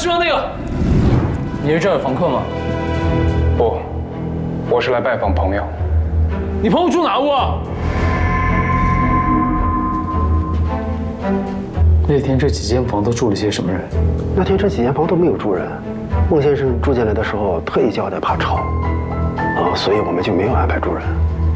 是吗？那个，你是这儿的房客吗？ 不，我是来拜访朋友。 你朋友住哪屋啊？那天这几间房都住了些什么人？ 那天这几间房都没有住人，孟先生住进来的时候特意交代怕吵，所以我们就没有安排住人。